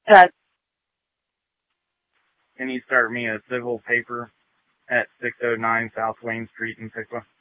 Uh, Can you start me a civil paper at 609 South Wayne Street in Piqua?